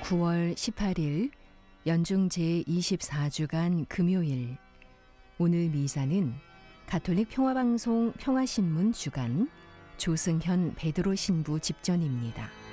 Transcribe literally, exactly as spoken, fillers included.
구월 십팔일 연중 제이십사 주간 금요일. 오늘 미사는 가톨릭 평화방송 평화신문 주간 조승현 베드로 신부 집전입니다.